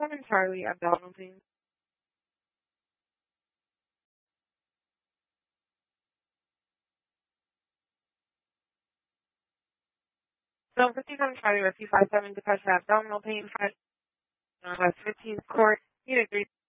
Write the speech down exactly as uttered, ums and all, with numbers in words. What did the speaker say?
seven Charlie, abdominal pain. So fifty-seven Charlie, repeat five seven, depression, abdominal pain, five, uh, fifteenth court, unit three.